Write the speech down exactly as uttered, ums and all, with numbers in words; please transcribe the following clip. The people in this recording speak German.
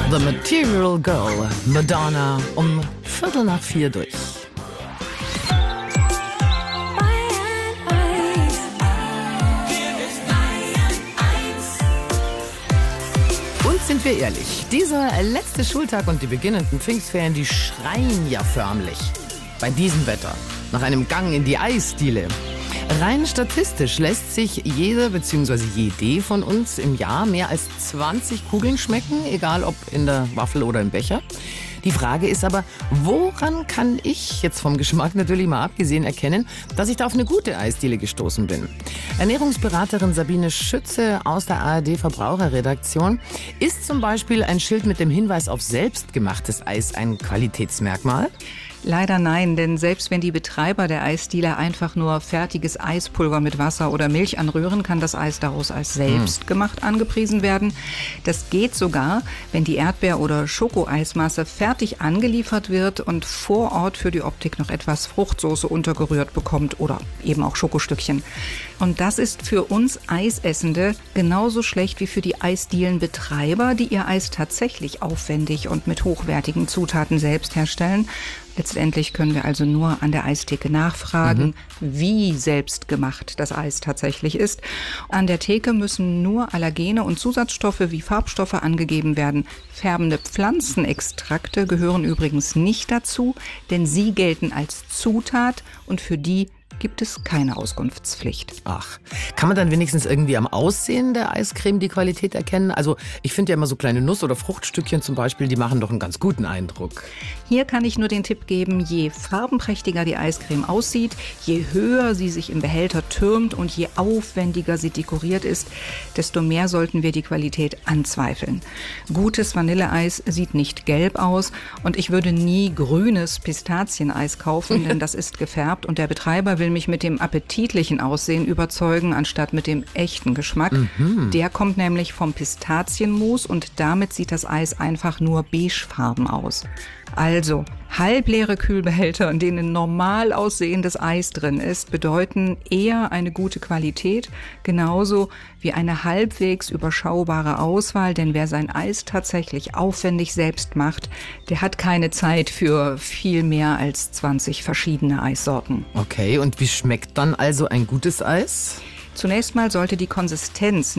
The Material Girl, Madonna, um Viertel nach vier durch. Und sind wir ehrlich, dieser letzte Schultag und die beginnenden Pfingstferien, die schreien ja förmlich. Bei diesem Wetter, nach einem Gang in die Eisdiele. Rein statistisch lässt sich jeder bzw. jede von uns im Jahr mehr als zwanzig Kugeln schmecken, egal ob in der Waffel oder im Becher. Die Frage ist aber, woran kann ich, jetzt vom Geschmack natürlich mal abgesehen, erkennen, dass ich da auf eine gute Eisdiele gestoßen bin? Ernährungsberaterin Sabine Schütze aus der A R D-Verbraucherredaktion. Ist zum Beispiel ein Schild mit dem Hinweis auf selbstgemachtes Eis ein Qualitätsmerkmal? Leider nein, denn selbst wenn die Betreiber der Eisdiele einfach nur fertiges Eispulver mit Wasser oder Milch anrühren, kann das Eis daraus als selbstgemacht angepriesen werden. Das geht sogar, wenn die Erdbeer- oder Schokoeismasse fertig angeliefert wird und vor Ort für die Optik noch etwas Fruchtsoße untergerührt bekommt oder eben auch Schokostückchen. Und das ist für uns Eisessende genauso schlecht wie für die Eisdielenbetreiber, die ihr Eis tatsächlich aufwendig und mit hochwertigen Zutaten selbst herstellen. Letztendlich können wir also nur an der Eistheke nachfragen, mhm. wie selbstgemacht das Eis tatsächlich ist. An der Theke müssen nur Allergene und Zusatzstoffe wie Farbstoffe angegeben werden. Färbende Pflanzenextrakte gehören übrigens nicht dazu, denn sie gelten als Zutat und für die gibt es keine Auskunftspflicht. Ach, kann man dann wenigstens irgendwie am Aussehen der Eiscreme die Qualität erkennen? Also ich finde ja immer so kleine Nuss- oder Fruchtstückchen zum Beispiel, die machen doch einen ganz guten Eindruck. Hier kann ich nur den Tipp geben, je farbenprächtiger die Eiscreme aussieht, je höher sie sich im Behälter türmt und je aufwendiger sie dekoriert ist, desto mehr sollten wir die Qualität anzweifeln. Gutes Vanilleeis sieht nicht gelb aus und ich würde nie grünes Pistazieneis kaufen, denn das ist gefärbt und der Betreiber will mich mit dem appetitlichen Aussehen überzeugen, anstatt mit dem echten Geschmack. Mhm. Der kommt nämlich vom Pistazienmus und damit sieht das Eis einfach nur beigefarben aus. Also, halbleere Kühlbehälter, in denen normal aussehendes Eis drin ist, bedeuten eher eine gute Qualität, genauso wie eine halbwegs überschaubare Auswahl, denn wer sein Eis tatsächlich aufwendig selbst macht, der hat keine Zeit für viel mehr als zwanzig verschiedene Eissorten. Okay, und wie schmeckt dann also ein gutes Eis? Zunächst mal sollte die Konsistenz